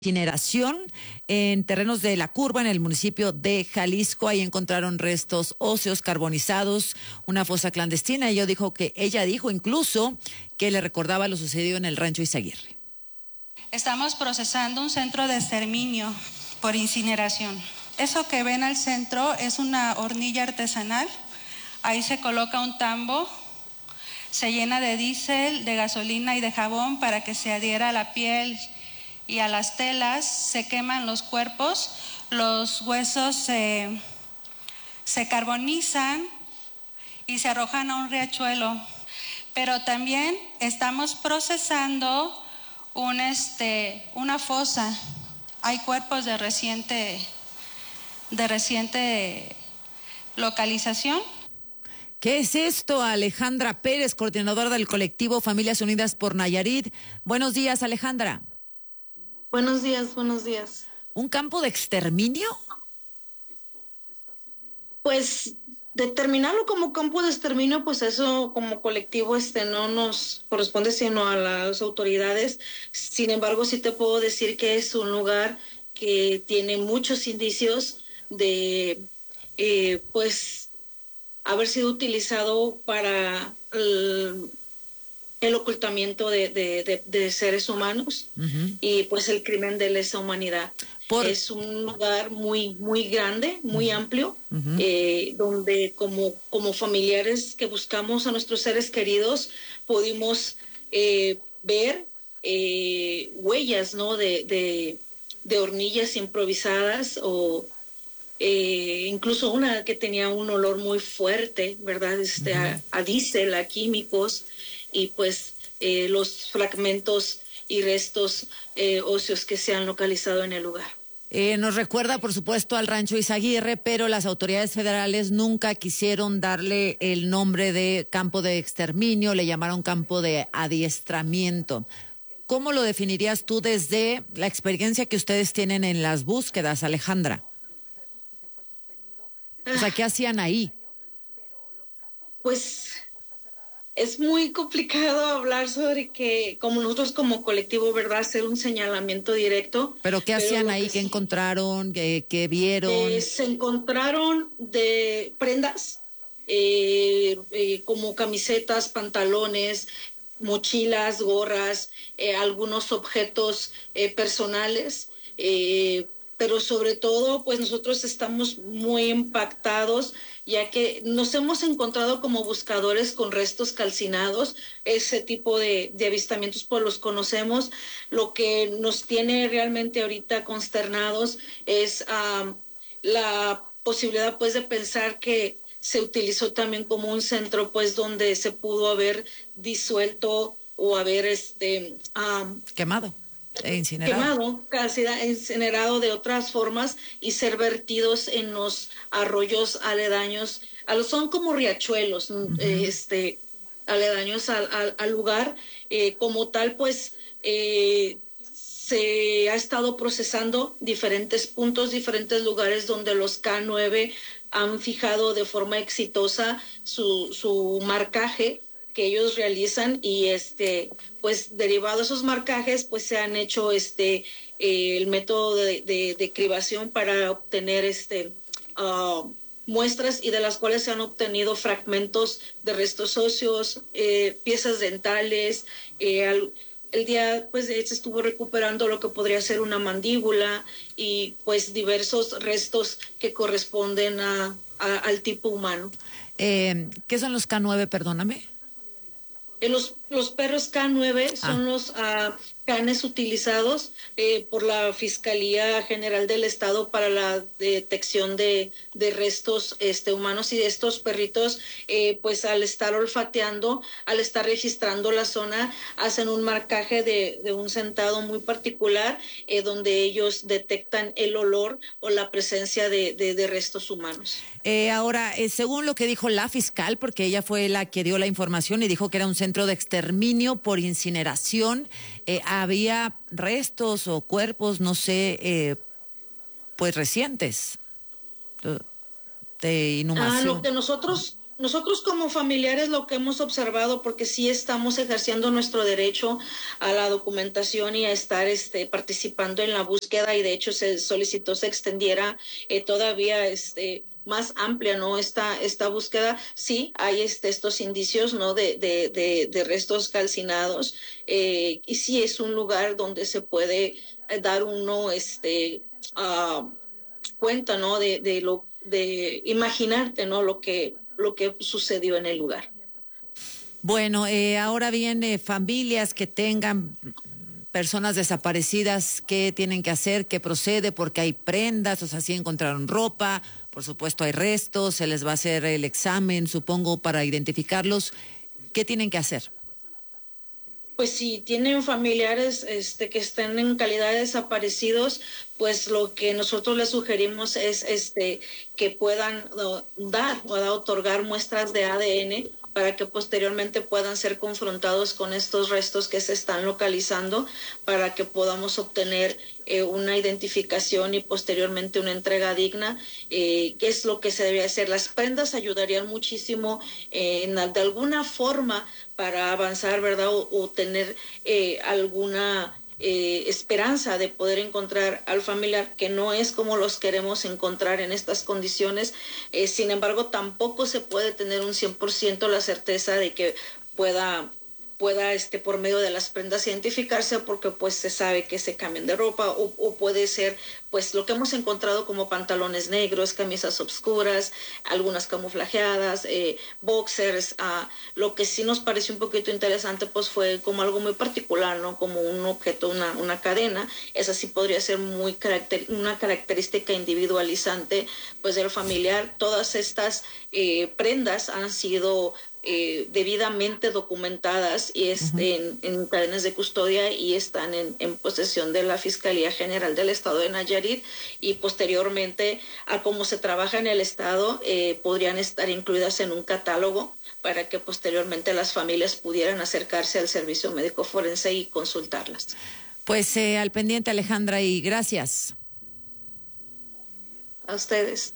Incineración en terrenos de La Curva, en el municipio de Jalisco. Ahí encontraron restos óseos carbonizados, una fosa clandestina. Ella dijo incluso que le recordaba lo sucedido en el rancho Izaguirre. Estamos procesando un centro de exterminio por incineración. Eso que ven al centro es una hornilla artesanal. Ahí se coloca un tambo, se llena de diésel, de gasolina y de jabón para que se adhiera a la piel y a las telas. Se queman los cuerpos, los huesos se carbonizan y se arrojan a un riachuelo. Pero también estamos procesando una fosa. Hay cuerpos de reciente localización. ¿Qué es esto? Alejandra Pérez, coordinadora del colectivo Familias Unidas por Nayarit. Buenos días, Alejandra. Buenos días. ¿Un campo de exterminio? Pues determinarlo como campo de exterminio, pues eso como colectivo no nos corresponde sino a las autoridades. Sin embargo, sí te puedo decir que es un lugar que tiene muchos indicios de pues haber sido utilizado para el ocultamiento de seres humanos. Uh-huh. Y pues el crimen de lesa humanidad. Es un lugar muy grande, muy uh-huh. amplio, uh-huh. Donde como familiares que buscamos a nuestros seres queridos pudimos ver huellas, ¿no? de hornillas improvisadas o incluso una que tenía un olor muy fuerte, ¿verdad? Uh-huh. a diésel, a químicos, y pues los fragmentos y restos óseos que se han localizado en el lugar. Nos recuerda, por supuesto, al rancho Izaguirre, pero las autoridades federales nunca quisieron darle el nombre de campo de exterminio, le llamaron campo de adiestramiento. ¿Cómo lo definirías tú desde la experiencia que ustedes tienen en las búsquedas, Alejandra? O sea, ¿qué hacían ahí? Pues es muy complicado hablar sobre que, como nosotros como colectivo, ¿verdad?, hacer un señalamiento directo. ¿Pero qué hacían ahí? ¿Qué encontraron? ¿Qué vieron? Se encontraron de prendas, como camisetas, pantalones, mochilas, gorras, algunos objetos personales, pero sobre todo, pues nosotros estamos muy impactados, ya que nos hemos encontrado como buscadores con restos calcinados. Ese tipo de avistamientos pues los conocemos. Lo que nos tiene realmente ahorita consternados es la posibilidad pues de pensar que se utilizó también como un centro pues donde se pudo haber disuelto o haber quemado e incinerado. Casi incinerado de otras formas y ser vertidos en los arroyos aledaños. Son como riachuelos, uh-huh. Aledaños al lugar. Como tal, pues se ha estado procesando diferentes puntos, diferentes lugares donde los K9 han fijado de forma exitosa su marcaje que ellos realizan, y pues derivado de esos marcajes pues se han hecho el método de cribación para obtener muestras, y de las cuales se han obtenido fragmentos de restos óseos, piezas dentales. El día pues se estuvo recuperando lo que podría ser una mandíbula y pues diversos restos que corresponden al tipo humano. ¿Qué son los K9, perdóname? Los perros K9 son los canes utilizados por la Fiscalía General del Estado para la detección de restos humanos, y de estos perritos pues al estar olfateando, al estar registrando la zona, hacen un marcaje de un sentado muy particular, donde ellos detectan el olor o la presencia de restos humanos. Ahora, según lo que dijo la fiscal, porque ella fue la que dio la información y dijo que era un centro de exterminio por incineración, había restos o cuerpos, no sé, pues recientes de inhumación. Lo que nosotros nosotros como familiares lo que hemos observado, porque sí estamos ejerciendo nuestro derecho a la documentación y a estar participando en la búsqueda, y de hecho se solicitó se extendiera todavía más amplia, ¿no? Esta búsqueda. Sí hay estos indicios, ¿no? de restos calcinados, y sí es un lugar donde se puede dar uno cuenta, ¿no? de imaginarte, ¿no? lo que sucedió en el lugar. Bueno, ahora bien, familias que tengan personas desaparecidas, ¿qué tienen que hacer? ¿Qué procede? Porque hay prendas, o sea, sí encontraron ropa, por supuesto hay restos, se les va a hacer el examen, supongo, para identificarlos. ¿Qué tienen que hacer? Pues si tienen familiares que estén en calidad de desaparecidos, pues lo que nosotros les sugerimos es que puedan otorgar muestras de ADN para que posteriormente puedan ser confrontados con estos restos que se están localizando, para que podamos obtener una identificación y posteriormente una entrega digna, que es lo que se debe hacer. Las prendas ayudarían muchísimo de alguna forma para avanzar, ¿verdad? O tener alguna esperanza de poder encontrar al familiar, que no es como los queremos encontrar en estas condiciones. Sin embargo, tampoco se puede tener un 100% la certeza de que pueda por medio de las prendas identificarse, porque pues se sabe que se cambian de ropa, o puede ser pues lo que hemos encontrado como pantalones negros, camisas oscuras, algunas camuflajeadas, boxers. Lo que sí nos pareció un poquito interesante pues fue como algo muy particular, ¿no? Como un objeto, una cadena. Esa sí podría ser una característica individualizante pues del familiar. Todas estas prendas han sido debidamente documentadas y en cadenas de custodia, y están en posesión de la Fiscalía General del Estado de Nayarit, y posteriormente a cómo se trabaja en el Estado podrían estar incluidas en un catálogo para que posteriormente las familias pudieran acercarse al servicio médico forense y consultarlas. Pues al pendiente, Alejandra, y gracias. A ustedes.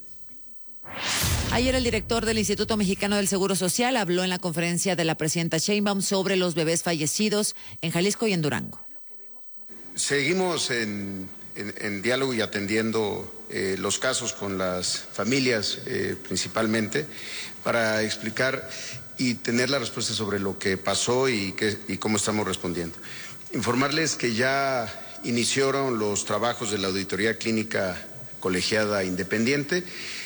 Ayer el director del Instituto Mexicano del Seguro Social habló en la conferencia de la presidenta Sheinbaum sobre los bebés fallecidos en Jalisco y en Durango. Seguimos en diálogo y atendiendo los casos con las familias principalmente, para explicar y tener la respuesta sobre lo que pasó y cómo estamos respondiendo. Informarles que ya iniciaron los trabajos de la auditoría clínica colegiada independiente.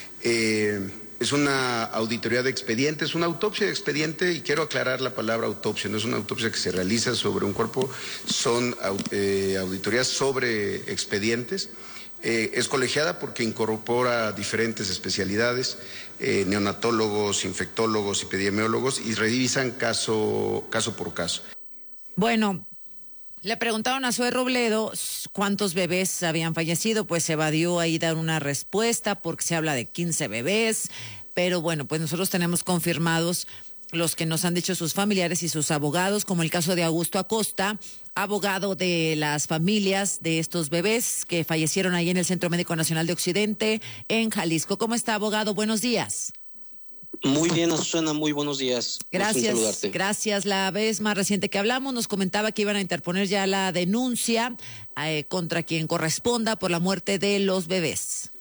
Es una auditoría de expediente, es una autopsia de expediente, y quiero aclarar la palabra autopsia, no es una autopsia que se realiza sobre un cuerpo, son auditorías sobre expedientes. Es colegiada porque incorpora diferentes especialidades, neonatólogos, infectólogos, epidemiólogos, y revisan caso por caso. Bueno, le preguntaron a Zoe Robledo cuántos bebés habían fallecido, pues se evadió ahí dar una respuesta porque se habla de 15 bebés, pero bueno, pues nosotros tenemos confirmados los que nos han dicho sus familiares y sus abogados, como el caso de Augusto Acosta, abogado de las familias de estos bebés que fallecieron ahí en el Centro Médico Nacional de Occidente, en Jalisco. ¿Cómo está, abogado? Buenos días. Muy bien, Azucena, muy buenos días. Gracias. La vez más reciente que hablamos nos comentaba que iban a interponer ya la denuncia contra quien corresponda por la muerte de los bebés.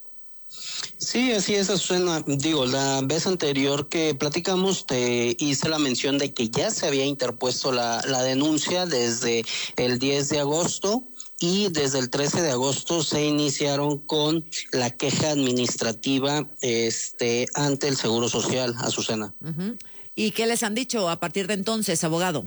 Sí, así es, Azucena. Digo, la vez anterior que platicamos te hice la mención de que ya se había interpuesto la denuncia desde el 10 de agosto. Y desde el 13 de agosto se iniciaron con la queja administrativa ante el Seguro Social, Azucena. Uh-huh. ¿Y qué les han dicho a partir de entonces, abogado?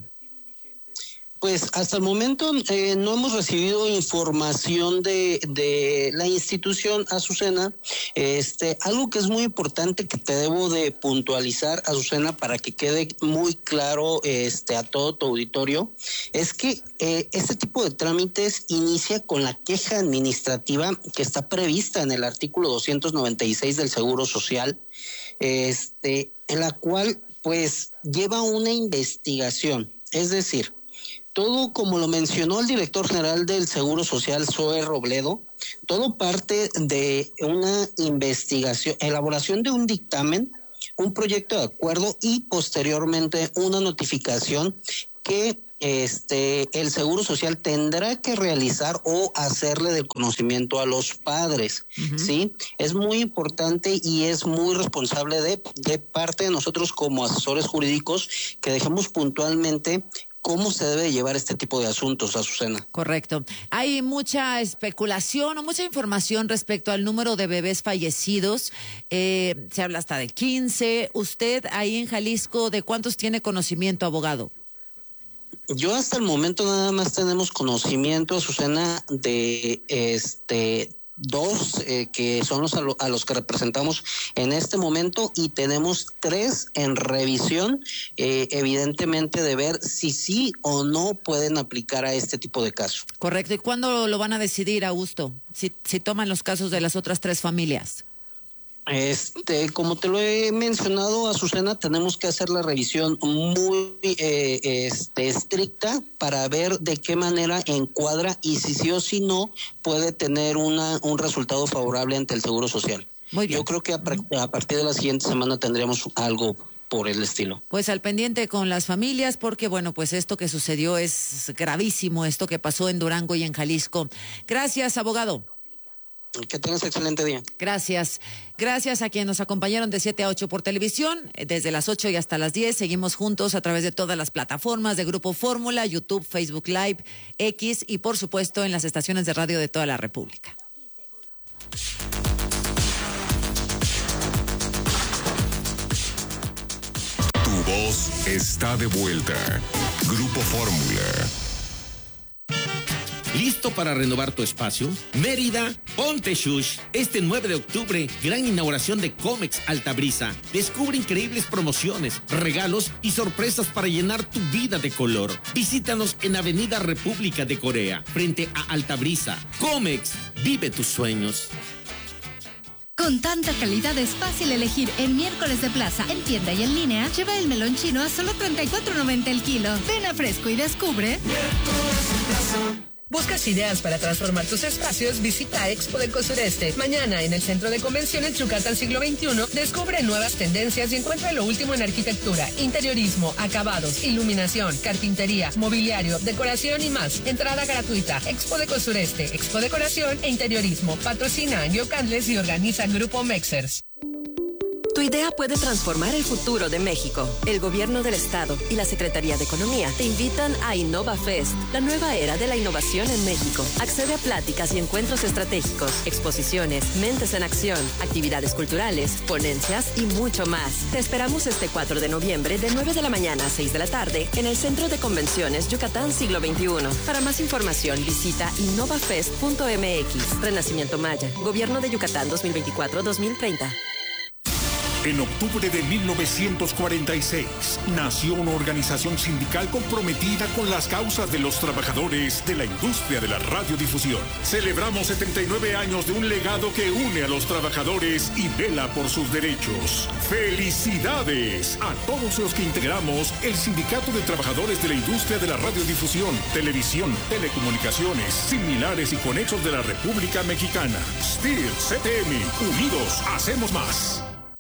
Pues hasta el momento no hemos recibido información de la institución, Azucena. Algo que es muy importante que te debo de puntualizar, Azucena, para que quede muy claro a todo tu auditorio, es que este tipo de trámites inicia con la queja administrativa que está prevista en el artículo 296 del Seguro Social, en la cual pues lleva una investigación, es decir, todo, como lo mencionó el director general del Seguro Social, Zoe Robledo, todo parte de una investigación, elaboración de un dictamen un proyecto de acuerdo y posteriormente una notificación que el Seguro Social tendrá que realizar o hacerle de conocimiento a los padres, ¿sí? Es muy importante y es muy responsable de parte de nosotros como asesores jurídicos que dejemos puntualmente cómo se debe llevar este tipo de asuntos, Azucena. Correcto. Hay mucha especulación o mucha información respecto al número de bebés fallecidos. Se habla hasta de 15. ¿Usted ahí en Jalisco de cuántos tiene conocimiento, abogado? Yo hasta el momento nada más tenemos conocimiento, Azucena, de dos que son a los que representamos en este momento, y tenemos 3 en revisión, evidentemente de ver si sí o no pueden aplicar a este tipo de casos. Correcto. ¿Y cuándo lo van a decidir, Augusto? Si toman los casos de las otras 3 familias. Como te lo he mencionado, Azucena, tenemos que hacer la revisión muy estricta para ver de qué manera encuadra y si sí o si no puede tener un resultado favorable ante el Seguro Social. Muy bien. Yo creo que a partir de la siguiente semana tendremos algo por el estilo. Pues al pendiente con las familias, porque bueno, pues esto que sucedió es gravísimo, esto que pasó en Durango y en Jalisco. Gracias, abogado. Que tengas excelente día. Gracias. Gracias a quienes nos acompañaron de 7 a 8 por televisión, desde las 8 y hasta las 10. Seguimos juntos a través de todas las plataformas de Grupo Fórmula, YouTube, Facebook Live, X y por supuesto en las estaciones de radio de toda la República. Tu voz está de vuelta. Grupo Fórmula. ¿Listo para renovar tu espacio? Mérida, ponte shush. Este 9 de octubre, gran inauguración de Comex Altabrisa. Descubre increíbles promociones, regalos y sorpresas para llenar tu vida de color. Visítanos en Avenida República de Corea, frente a Altabrisa. Comex, vive tus sueños. Con tanta calidad es fácil elegir en Miércoles de Plaza. En tienda y en línea, lleva el melón chino a solo $34.90 el kilo. Ven a Fresco y descubre Miércoles de Plaza. ¿Buscas ideas para transformar tus espacios? Visita Expo Deco Sureste. Mañana en el Centro de Convenciones Yucatán Siglo XXI, descubre nuevas tendencias y encuentra lo último en arquitectura, interiorismo, acabados, iluminación, carpintería, mobiliario, decoración y más. Entrada gratuita. Expo Deco Sureste, Expo Decoración e Interiorismo. Patrocina Angio Candles y organiza Grupo Mexers. Tu idea puede transformar el futuro de México. El Gobierno del Estado y la Secretaría de Economía te invitan a InnovaFest, la nueva era de la innovación en México. Accede a pláticas y encuentros estratégicos, exposiciones, mentes en acción, actividades culturales, ponencias y mucho más. Te esperamos este 4 de noviembre de 9 de la mañana a 6 de la tarde en el Centro de Convenciones Yucatán Siglo XXI. Para más información visita innovafest.mx. Renacimiento Maya, Gobierno de Yucatán 2024-2030. En octubre de 1946, nació una organización sindical comprometida con las causas de los trabajadores de la industria de la radiodifusión. Celebramos 79 años de un legado que une a los trabajadores y vela por sus derechos. ¡Felicidades a todos los que integramos el Sindicato de Trabajadores de la Industria de la Radiodifusión, Televisión, Telecomunicaciones, similares y conexos de la República Mexicana! STIR, CTM, unidos hacemos más.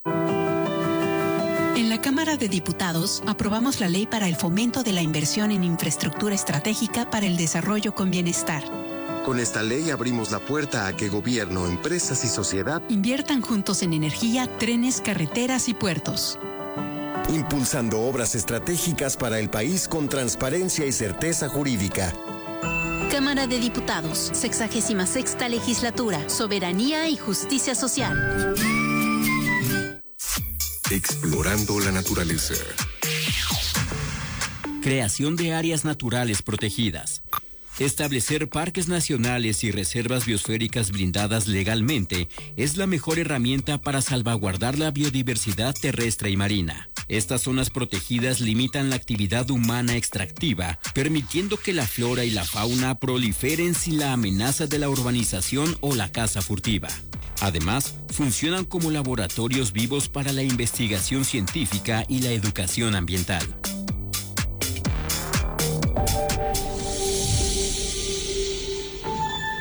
En la Cámara de Diputados aprobamos la ley para el fomento de la inversión en infraestructura estratégica para el desarrollo con bienestar. Con esta ley abrimos la puerta a que gobierno, empresas y sociedad inviertan juntos en energía, trenes, carreteras y puertos. Impulsando obras estratégicas para el país con transparencia y certeza jurídica. Cámara de Diputados, 66ª Legislatura, Soberanía y Justicia Social. Explorando la naturaleza. Creación de áreas naturales protegidas. Establecer parques nacionales y reservas biosféricas blindadas legalmente es la mejor herramienta para salvaguardar la biodiversidad terrestre y marina. Estas zonas protegidas limitan la actividad humana extractiva, permitiendo que la flora y la fauna proliferen sin la amenaza de la urbanización o la caza furtiva. Además, funcionan como laboratorios vivos para la investigación científica y la educación ambiental.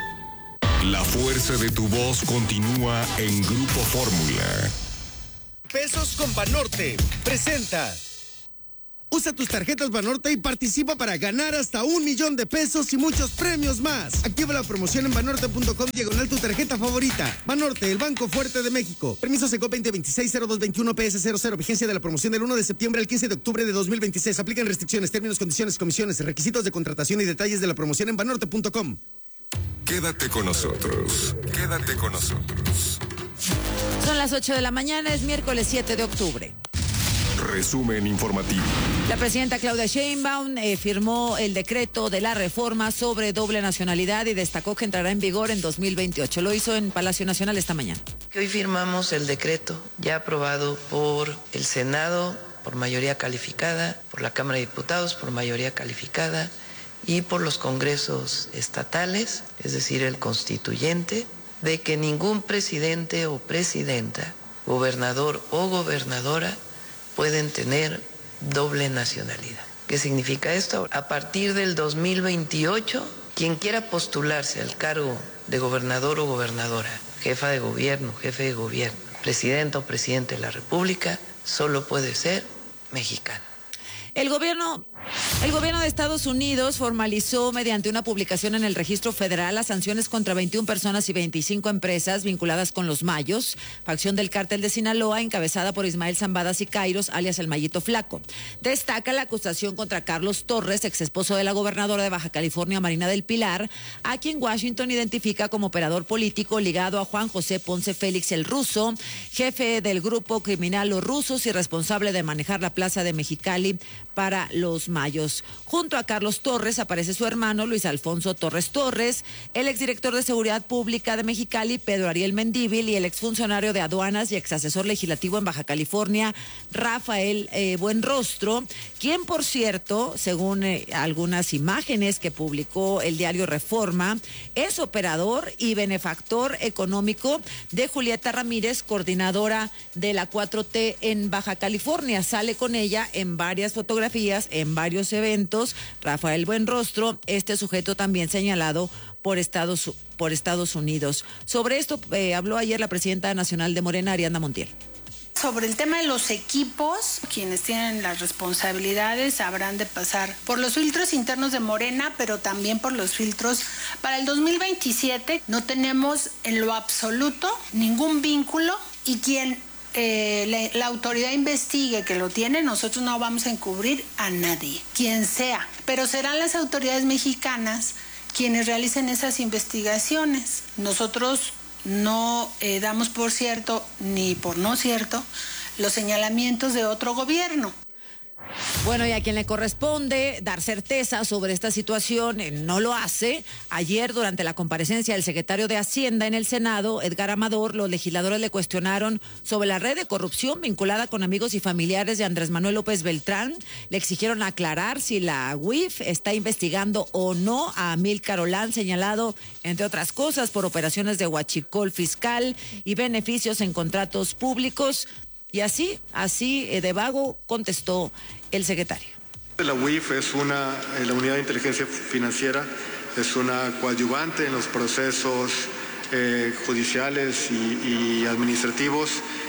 La fuerza de tu voz continúa en Grupo Fórmula. pesos con Banorte. Presenta. Usa tus tarjetas Banorte y participa para ganar hasta 1 millón de pesos y muchos premios más. Activa la promoción en banorte.com / tu tarjeta favorita. Banorte, el Banco Fuerte de México. Permiso Secop 2026-0221 PS00. Vigencia de la promoción del 1 de septiembre al 15 de octubre de 2026. Aplican restricciones, términos, condiciones, comisiones, requisitos de contratación y detalles de la promoción en banorte.com. Quédate con nosotros. Quédate con nosotros. Son las 8 de la mañana, es miércoles 7 de octubre. Resumen informativo. La presidenta Claudia Sheinbaum firmó el decreto de la reforma sobre doble nacionalidad y destacó que entrará en vigor en 2028. Lo hizo en Palacio Nacional esta mañana. Hoy firmamos el decreto ya aprobado por el Senado por mayoría calificada, por la Cámara de Diputados por mayoría calificada y por los congresos estatales, es decir, el constituyente, de que ningún presidente o presidenta, gobernador o gobernadora pueden tener doble nacionalidad. ¿Qué significa esto? A partir del 2028, quien quiera postularse al cargo de gobernador o gobernadora, jefa de gobierno, jefe de gobierno, presidenta o presidente de la República, solo puede ser mexicano. El gobierno de Estados Unidos formalizó mediante una publicación en el Registro Federal las sanciones contra 21 personas y 25 empresas vinculadas con los Mayos, facción del cártel de Sinaloa encabezada por Ismael Zambada Sicairos, alias el Mayito Flaco. Destaca la acusación contra Carlos Torres, ex esposo de la gobernadora de Baja California, Marina del Pilar, a quien Washington identifica como operador político ligado a Juan José Ponce Félix el Ruso, jefe del grupo criminal Los Rusos y responsable de manejar la plaza de Mexicali para los Mayos. Junto a Carlos Torres aparece su hermano Luis Alfonso Torres Torres, el exdirector de Seguridad Pública de Mexicali, Pedro Ariel Mendívil, y el exfuncionario de Aduanas y exasesor legislativo en Baja California, Rafael Buenrostro, quien, por cierto, según algunas imágenes que publicó el diario Reforma, es operador y benefactor económico de Julieta Ramírez, coordinadora de la 4T en Baja California. Sale con ella en varias fotografías, en varios eventos. Rafael Buenrostro, este sujeto también señalado por Estados Unidos. Sobre esto habló ayer la presidenta nacional de Morena, Ariadna Montiel. Sobre el tema de los equipos, quienes tienen las responsabilidades habrán de pasar por los filtros internos de Morena, pero también por los filtros para el 2027. No tenemos en lo absoluto ningún vínculo y quien la autoridad investigue que lo tiene, nosotros no vamos a encubrir a nadie, quien sea, pero serán las autoridades mexicanas quienes realicen esas investigaciones. Nosotros no damos por cierto ni por no cierto los señalamientos de otro gobierno. Bueno, y a quien le corresponde dar certeza sobre esta situación no lo hace. Ayer, durante la comparecencia del secretario de Hacienda en el Senado, Edgar Amador, los legisladores le cuestionaron sobre la red de corrupción vinculada con amigos y familiares de Andrés Manuel López Beltrán. Le exigieron aclarar si la UIF está investigando o no a Amílcar Olán, señalado, entre otras cosas, por operaciones de huachicol fiscal y beneficios en contratos públicos. Y así de vago contestó el secretario. La UIF es la Unidad de Inteligencia Financiera, es una coadyuvante en los procesos judiciales y administrativos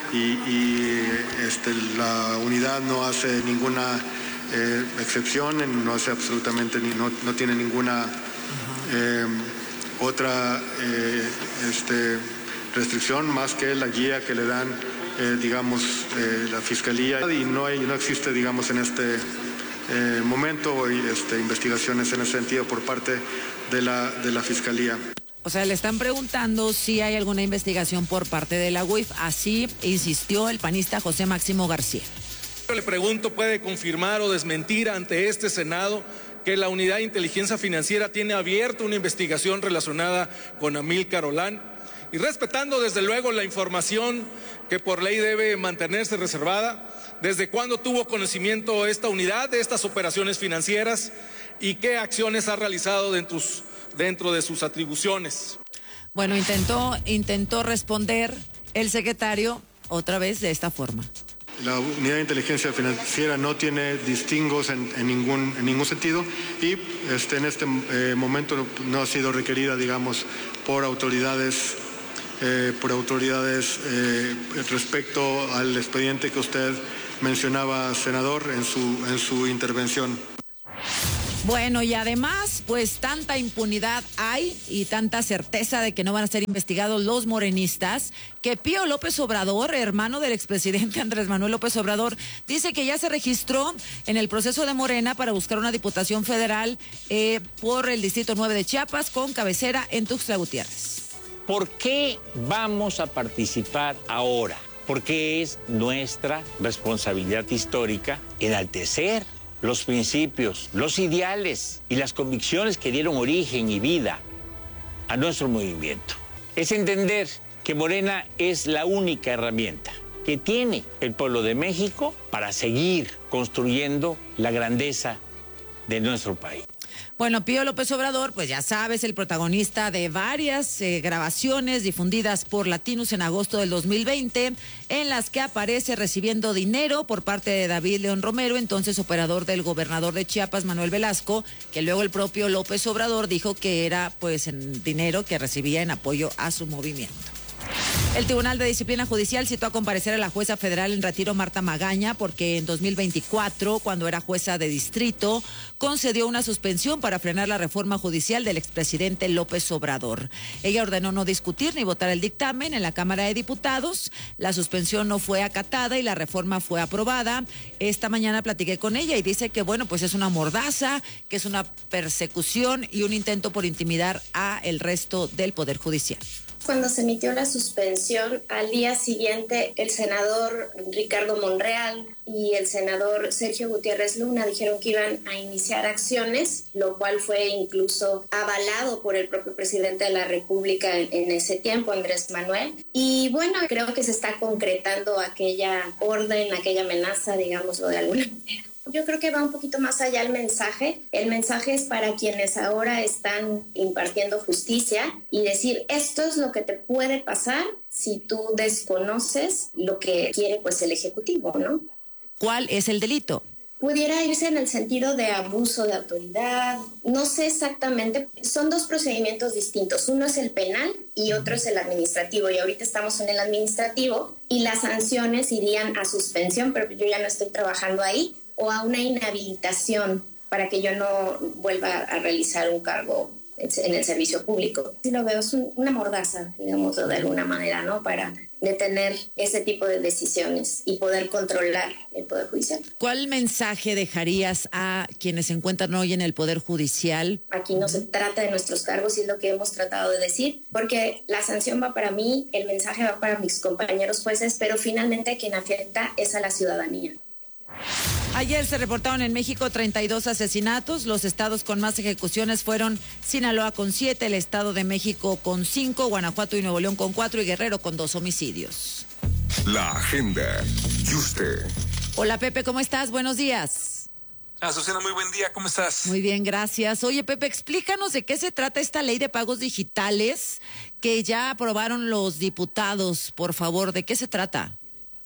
y la unidad no hace ninguna excepción, no hace absolutamente, no tiene ninguna otra restricción más que la guía que le dan la Fiscalía, y no existe, en este momento investigaciones en ese sentido por parte de la Fiscalía. O sea, le están preguntando si hay alguna investigación por parte de la UIF. Así insistió el panista José Máximo García. Le pregunto, ¿puede confirmar o desmentir ante este Senado que la Unidad de Inteligencia Financiera tiene abierta una investigación relacionada con Amílcar Olán? Y respetando desde luego la información que por ley debe mantenerse reservada, ¿desde cuándo tuvo conocimiento esta unidad de estas operaciones financieras y qué acciones ha realizado dentro de sus atribuciones? Bueno, intentó responder el secretario otra vez de esta forma. La Unidad de Inteligencia Financiera no tiene distingos en ningún sentido y en este momento no ha sido requerida, por autoridades por autoridades respecto al expediente que usted mencionaba, senador, en su intervención. Bueno, y además, pues tanta impunidad hay y tanta certeza de que no van a ser investigados los morenistas, que Pío López Obrador, hermano del expresidente Andrés Manuel López Obrador, dice que ya se registró en el proceso de Morena para buscar una diputación federal por el Distrito 9 de Chiapas, con cabecera en Tuxtla Gutiérrez. ¿Por qué vamos a participar ahora? Porque es nuestra responsabilidad histórica enaltecer los principios, los ideales y las convicciones que dieron origen y vida a nuestro movimiento. Es entender que Morena es la única herramienta que tiene el pueblo de México para seguir construyendo la grandeza de nuestro país. Bueno, Pío López Obrador, pues ya sabes, el protagonista de varias grabaciones difundidas por Latinos en agosto del 2020, en las que aparece recibiendo dinero por parte de David León Romero, entonces operador del gobernador de Chiapas, Manuel Velasco, que luego el propio López Obrador dijo que era pues en dinero que recibía en apoyo a su movimiento. El Tribunal de Disciplina Judicial citó a comparecer a la jueza federal en retiro Marta Magaña porque en 2024, cuando era jueza de distrito, concedió una suspensión para frenar la reforma judicial del expresidente López Obrador. Ella ordenó no discutir ni votar el dictamen en la Cámara de Diputados. La suspensión no fue acatada y la reforma fue aprobada. Esta mañana platiqué con ella y dice que bueno, pues es una mordaza, que es una persecución y un intento por intimidar a el resto del Poder Judicial. Cuando se emitió la suspensión, al día siguiente el senador Ricardo Monreal y el senador Sergio Gutiérrez Luna dijeron que iban a iniciar acciones, lo cual fue incluso avalado por el propio presidente de la República en ese tiempo, Andrés Manuel. Y bueno, creo que se está concretando aquella orden, aquella amenaza, digámoslo de alguna manera. Yo creo que va un poquito más allá el mensaje. El mensaje es para quienes ahora están impartiendo justicia y decir, esto es lo que te puede pasar si tú desconoces lo que quiere pues el Ejecutivo, ¿no? ¿Cuál es el delito? Pudiera irse en el sentido de abuso de autoridad. No sé exactamente. Son dos procedimientos distintos. Uno es el penal y otro es el administrativo. Y ahorita estamos en el administrativo y las sanciones irían a suspensión, pero yo ya no estoy trabajando ahí, o a una inhabilitación para que yo no vuelva a realizar un cargo en el servicio público. Sí lo veo, es una mordaza, digamos, de alguna manera, ¿no? Para detener ese tipo de decisiones y poder controlar el Poder Judicial. ¿Cuál mensaje dejarías a quienes se encuentran hoy en el Poder Judicial? Aquí no se trata de nuestros cargos y es lo que hemos tratado de decir, porque la sanción va para mí, el mensaje va para mis compañeros jueces, pero finalmente a quien afecta es a la ciudadanía. Ayer se reportaron en México 32 asesinatos. Los estados con más ejecuciones fueron Sinaloa con 7, el Estado de México con 5, Guanajuato y Nuevo León con 4 y Guerrero con 2 homicidios. La agenda y usted. Hola Pepe, ¿cómo estás? Buenos días. Azucena, muy buen día, ¿cómo estás? Muy bien, gracias. Oye Pepe, explícanos de qué se trata esta ley de pagos digitales que ya aprobaron los diputados, por favor, ¿de qué se trata?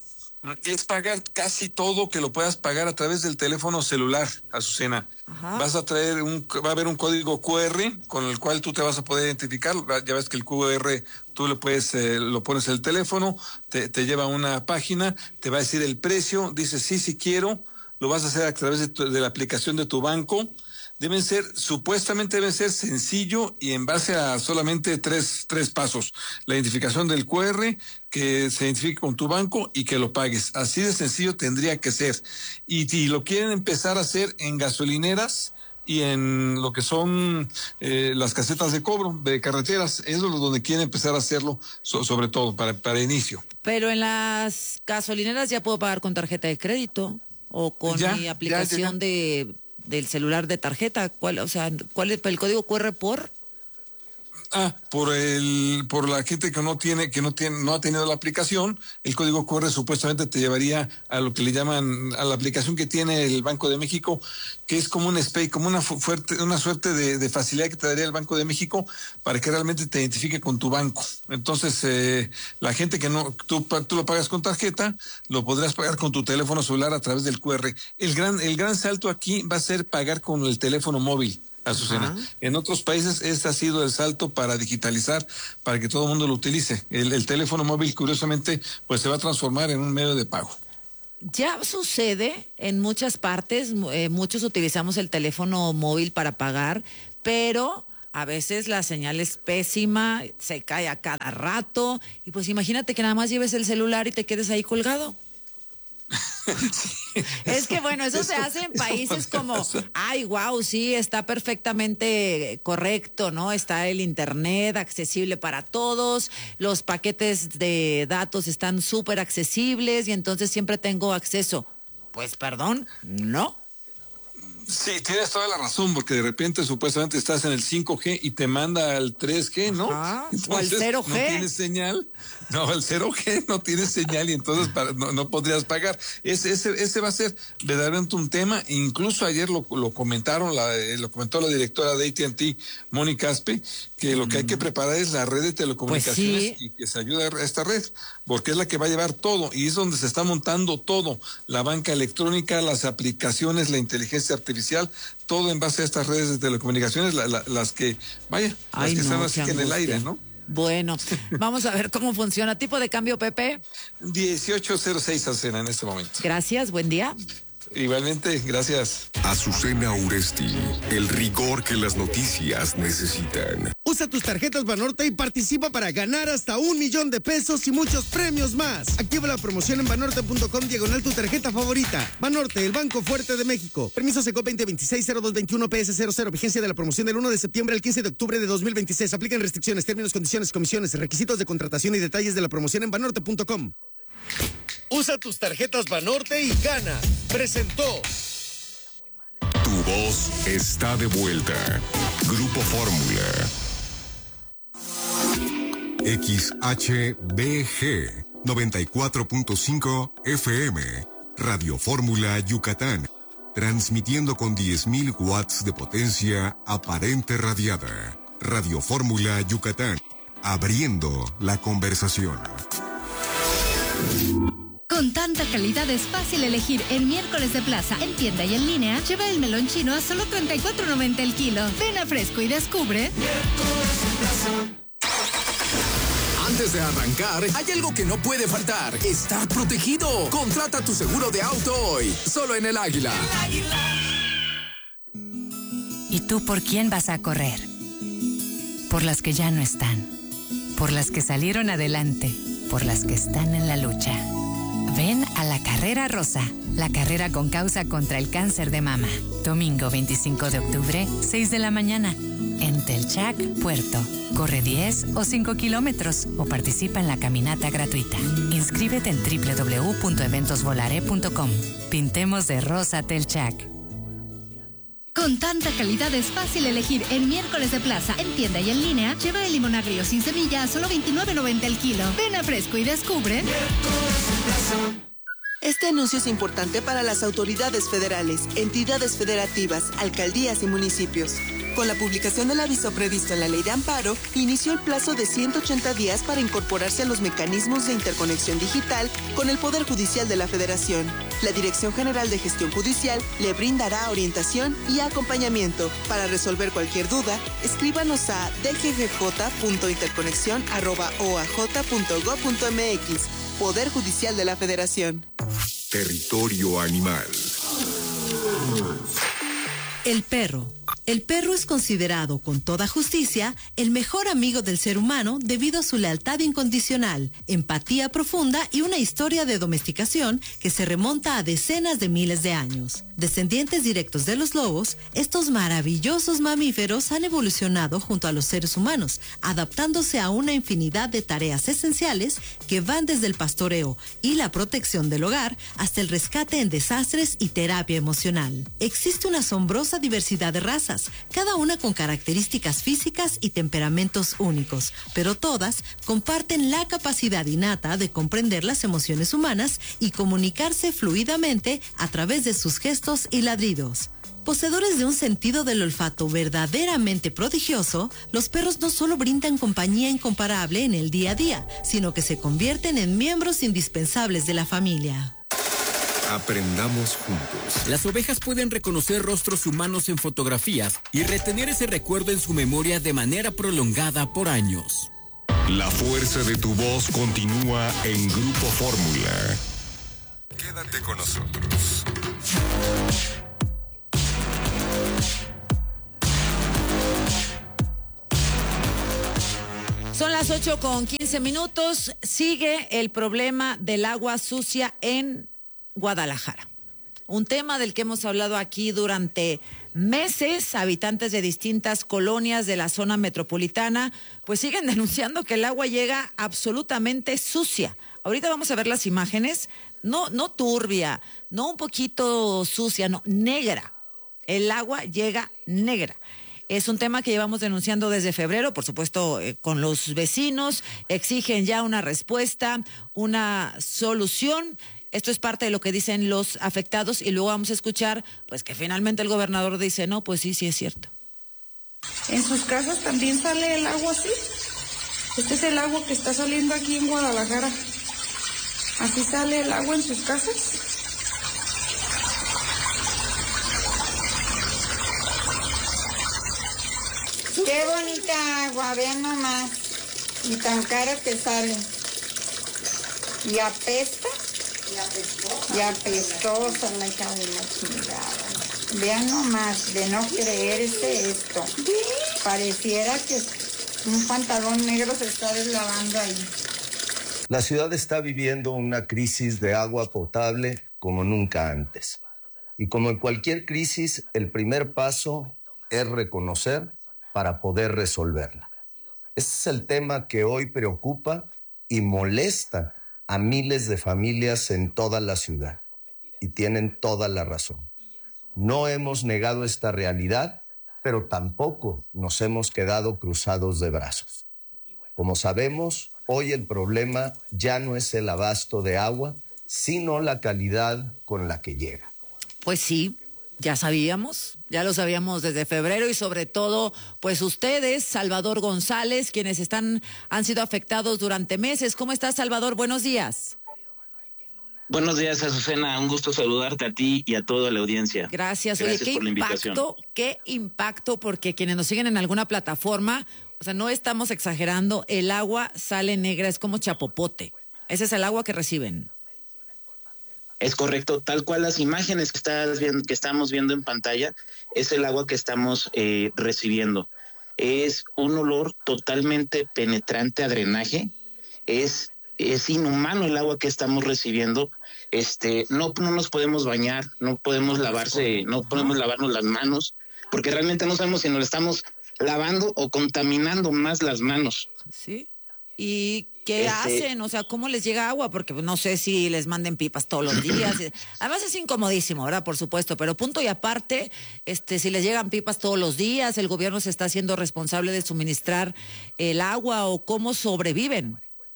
Es pagar casi todo que lo puedas pagar a través del teléfono celular, Azucena. Ajá. Vas a traer va a haber un código QR con el cual tú te vas a poder identificar. Ya ves que el QR tú lo pones en el teléfono, te lleva a una página, te va a decir el precio, dices sí quiero, lo vas a hacer a través de la aplicación de tu banco. Supuestamente debe ser sencillo y en base a solamente tres pasos. La identificación del QR, que se identifique con tu banco y que lo pagues. Así de sencillo tendría que ser. Y lo quieren empezar a hacer en gasolineras y en lo que son las casetas de cobro de carreteras. Eso es donde quieren empezar a hacerlo, sobre todo para inicio. Pero en las gasolineras ya puedo pagar con tarjeta de crédito o con mi aplicación del celular de tarjeta. ¿Cuál es el código QR por? Por la gente que no ha tenido la aplicación, el código QR supuestamente te llevaría a lo que le llaman, a la aplicación que tiene el Banco de México, que es como un SPAY, como una suerte de facilidad que te daría el Banco de México para que realmente te identifique con tu banco. Entonces, la gente que tú lo pagas con tarjeta, lo podrás pagar con tu teléfono celular a través del QR. El gran salto aquí va a ser pagar con el teléfono móvil, Azucena. En otros países este ha sido el salto para digitalizar, para que todo el mundo lo utilice. El teléfono móvil, curiosamente, pues se va a transformar en un medio de pago. Ya sucede en muchas partes, muchos utilizamos el teléfono móvil para pagar, pero a veces la señal es pésima, se cae a cada rato, y pues imagínate que nada más lleves el celular y te quedes ahí colgado. Es que bueno, eso se hace en países como, ay, wow, sí, está perfectamente correcto, ¿no? Está el internet accesible para todos, los paquetes de datos están súper accesibles y entonces siempre tengo acceso. Pues perdón, no. Sí, tienes toda la razón, porque de repente supuestamente estás en el 5G y te manda al 3G, ¿no? Entonces, o al 0G. No tienes señal. No, el 0G no tiene señal y entonces no podrías pagar. Ese va a ser verdaderamente un tema. Incluso ayer lo comentaron, lo comentó la directora de AT&T, Mónica Aspe, que lo que hay que preparar es la red de telecomunicaciones, pues sí, y que se ayude a esta red, porque es la que va a llevar todo y es donde se está montando todo, la banca electrónica, las aplicaciones, la inteligencia artificial, todo en base a estas redes de telecomunicaciones, las que, las que están así en el aire, ¿no? Bueno, vamos a ver cómo funciona. ¿Tipo de cambio, Pepe? 18.06 Azucena en este momento. Gracias, buen día. Igualmente, gracias. Azucena Uresti, el rigor que las noticias necesitan. Usa tus tarjetas Banorte y participa para ganar hasta $1,000,000 de pesos y muchos premios más. Activa la promoción en banorte.com / tu tarjeta favorita. Banorte, el Banco Fuerte de México. Permiso SECO 2026-0221 PS00. Vigencia de la promoción del 1 de septiembre al 15 de octubre de 2026. Aplican restricciones, términos, condiciones, comisiones, requisitos de contratación y detalles de la promoción en banorte.com. Usa tus tarjetas Banorte y gana. Presentó. Tu voz está de vuelta. Grupo Fórmula. XHBG 94.5 FM. Radio Fórmula Yucatán. Transmitiendo con 10,000 watts de potencia aparente radiada. Radio Fórmula Yucatán. Abriendo la conversación. Con tanta calidad es fácil elegir en miércoles de plaza, en tienda y en línea. Lleva el melón chino a solo $34.90 el kilo. Ven a Fresco y descubre. Antes de arrancar, hay algo que no puede faltar: estar protegido. Contrata tu seguro de auto hoy, solo en El Águila. ¿Y tú por quién vas a correr? Por las que ya no están, por las que salieron adelante, por las que están en la lucha. Ven a la Carrera Rosa, la carrera con causa contra el cáncer de mama. Domingo 25 de octubre, 6 de la mañana. En Telchac, Puerto. Corre 10 o 5 kilómetros o participa en la caminata gratuita. Inscríbete en www.eventosvolare.com. Pintemos de rosa Telchac. Con tanta calidad es fácil elegir en miércoles de plaza, en tienda y en línea. Lleva el limón agrio sin semilla a solo $29.90 el kilo. Ven a Fresco y descubre. Este anuncio es importante para las autoridades federales, entidades federativas, alcaldías y municipios. Con la publicación del aviso previsto en la Ley de Amparo, inició el plazo de 180 días para incorporarse a los mecanismos de interconexión digital con el Poder Judicial de la Federación. La Dirección General de Gestión Judicial le brindará orientación y acompañamiento. Para resolver cualquier duda, escríbanos a dggj.interconexión@oaj.gov.mx. Poder Judicial de la Federación. Territorio animal. El perro. El perro es considerado, con toda justicia, el mejor amigo del ser humano debido a su lealtad incondicional, empatía profunda y una historia de domesticación que se remonta a decenas de miles de años. Descendientes directos de los lobos, estos maravillosos mamíferos han evolucionado junto a los seres humanos, adaptándose a una infinidad de tareas esenciales que van desde el pastoreo y la protección del hogar hasta el rescate en desastres y terapia emocional. Existe una asombrosa diversidad de razas, cada una con características físicas y temperamentos únicos, pero todas comparten la capacidad innata de comprender las emociones humanas y comunicarse fluidamente a través de sus gestos y ladridos. Poseedores de un sentido del olfato verdaderamente prodigioso, los perros no solo brindan compañía incomparable en el día a día, sino que se convierten en miembros indispensables de la familia. Aprendamos juntos. Las ovejas pueden reconocer rostros humanos en fotografías y retener ese recuerdo en su memoria de manera prolongada por años. La fuerza de tu voz continúa en Grupo Fórmula. Quédate con nosotros. Son las 8:15. Sigue el problema del agua sucia en Guadalajara. Un tema del que hemos hablado aquí durante meses. Habitantes de distintas colonias de la zona metropolitana pues siguen denunciando que el agua llega absolutamente sucia. Ahorita vamos a ver las imágenes. No turbia, no un poquito sucia, no, negra. El agua llega negra. Es un tema que llevamos denunciando desde febrero, por supuesto, con los vecinos. Exigen ya una respuesta, una solución. Esto es parte de lo que dicen los afectados y luego vamos a escuchar pues que finalmente el gobernador dice, no, pues sí es cierto. ¿En sus casas también sale el agua así? Este es el agua que está saliendo aquí en Guadalajara. ¿Así sale el agua en sus casas? Qué bonita agua, vean nomás. Y tan cara que sale. Y apesta. Y apestosa la hija de la chingada. Vean nomás, de no creerse esto. Pareciera que un pantalón negro se está deslavando ahí. La ciudad está viviendo una crisis de agua potable como nunca antes. Y como en cualquier crisis, el primer paso es reconocer para poder resolverla. Ese es el tema que hoy preocupa y molesta a miles de familias en toda la ciudad. Y tienen toda la razón. No hemos negado esta realidad, pero tampoco nos hemos quedado cruzados de brazos. Como sabemos, hoy el problema ya no es el abasto de agua, sino la calidad con la que llega. Pues sí. Ya sabíamos, ya lo sabíamos desde febrero y sobre todo, pues ustedes, Salvador González, quienes han sido afectados durante meses. ¿Cómo estás, Salvador? Buenos días. Buenos días, Azucena. Un gusto saludarte a ti y a toda la audiencia. Gracias. Gracias Oye, por la invitación. Qué impacto, porque quienes nos siguen en alguna plataforma, o sea, no estamos exagerando, el agua sale negra, es como chapopote. Ese es el agua que reciben. Es correcto, tal cual las imágenes que estamos viendo en pantalla es el agua que estamos recibiendo. Es un olor totalmente penetrante a drenaje, es inhumano el agua que estamos recibiendo. No nos podemos bañar, no podemos lavarnos las manos, porque realmente no sabemos si nos estamos lavando o contaminando más las manos. Sí. ¿Y qué hacen? O sea, ¿cómo les llega agua? Porque no sé si les manden pipas todos los días. Además es incomodísimo, ¿verdad? Por supuesto, pero punto y aparte, si les llegan pipas todos los días, el gobierno se está haciendo responsable de suministrar el agua o cómo sobreviven.